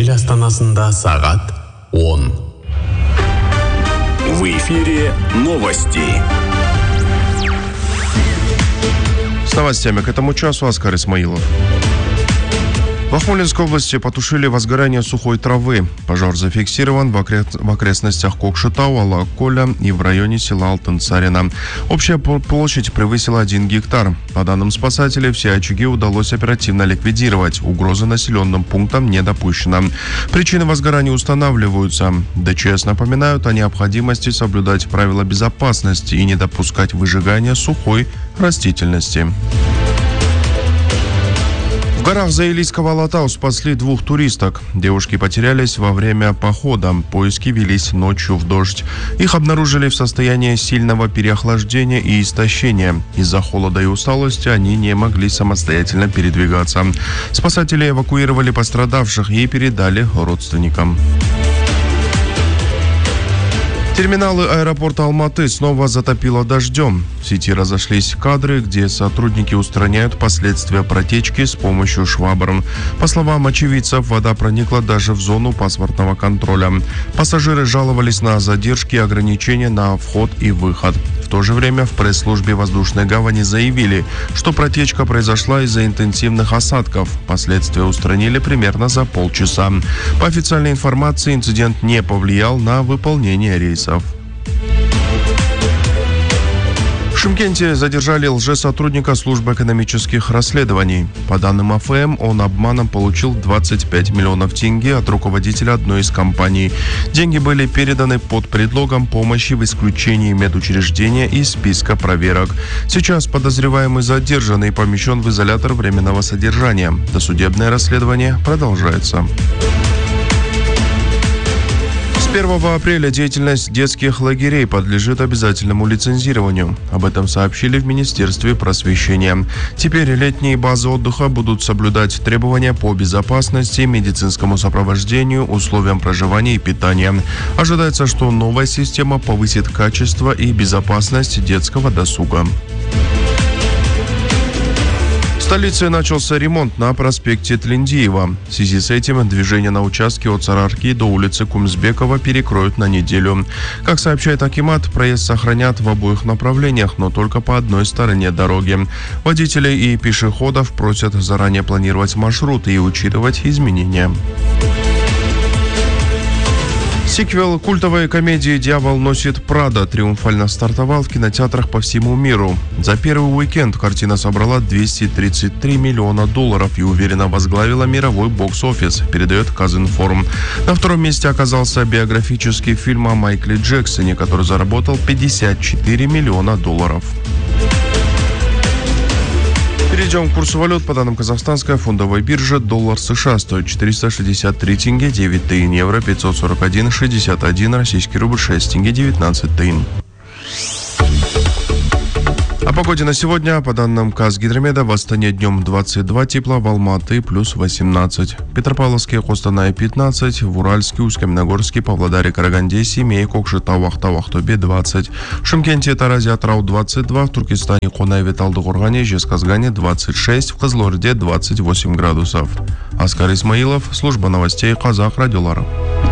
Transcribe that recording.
ел астанасында сағат 10. В эфире новости. С новостями к этому часу Оскар Исмаилов. В Ахмолинской области потушили возгорание сухой травы. Пожар зафиксирован в окрестностях Кокшетау, Алаколя и в районе села Алтын-Царина. Общая площадь превысила 1 гектар. По данным спасателей, все очаги удалось оперативно ликвидировать. Угрозы населенным пунктам не допущено. Причины возгорания устанавливаются. ДЧС напоминают о необходимости соблюдать правила безопасности и не допускать выжигания сухой растительности. В горах Заилийского Алатау спасли 2 туристок. Девушки потерялись во время похода. Поиски велись ночью в дождь. Их обнаружили в состоянии сильного переохлаждения и истощения. Из-за холода и усталости они не могли самостоятельно передвигаться. Спасатели эвакуировали пострадавших и передали родственникам. Терминалы аэропорта Алматы снова затопило дождем. В сети разошлись кадры, где сотрудники устраняют последствия протечки с помощью швабр. По словам очевидцев, вода проникла даже в зону паспортного контроля. Пассажиры жаловались на задержки и ограничения на вход и выход. В то же время в пресс-службе воздушной гавани заявили, что протечка произошла из-за интенсивных осадков. Последствия устранили примерно за полчаса. По официальной информации, инцидент не повлиял на выполнение рейсов. В Шымкенте задержали лжесотрудника службы экономических расследований. По данным АФМ, он обманом получил 25 миллионов тенге от руководителя одной из компаний. Деньги были переданы под предлогом помощи в исключении медучреждения из списка проверок. Сейчас подозреваемый задержан и помещен в изолятор временного содержания. Досудебное расследование продолжается. С 1 апреля деятельность детских лагерей подлежит обязательному лицензированию. Об этом сообщили в Министерстве просвещения. Теперь летние базы отдыха будут соблюдать требования по безопасности, медицинскому сопровождению, условиям проживания и питания. Ожидается, что новая система повысит качество и безопасность детского досуга. В столице начался ремонт на проспекте Тлендиева. В связи с этим движение на участке от Сарарки до улицы Кумсбекова перекроют на неделю. Как сообщает акимат, проезд сохранят в обоих направлениях, но только по одной стороне дороги. Водителей и пешеходов просят заранее планировать маршрут и учитывать изменения. Сиквел культовой комедии «Дьявол носит Прада» триумфально стартовал в кинотеатрах по всему миру. За первый уикенд картина собрала $233 миллиона и уверенно возглавила мировой бокс-офис, передает Казинформ. На втором месте оказался биографический фильм о Майкле Джексоне, который заработал $54 миллиона. Перейдем к курсу валют. По данным Казахстанской фондовой биржи, доллар США стоит 463 тенге 9 тыин, евро 541,61, российский рубль 6 тенге 19 тыин. О погоде на сегодня. По данным Казгидромеда, в Астане днем 22 тепла, в Алматы плюс 18. Петропавловске, Костанае 15, в Уральске, Усть-Каменогорске, Павлодаре, Караганде, Семей, Кокшетау, Актау, Актобе 20. В Шымкенте, Таразе, Атырау 22, в Туркестане, Қонаеве, Талдықорғане, Жезказгане 26, в Кызылорде 28 градусов. Оскар Исмаилов, служба новостей Казах радиолары.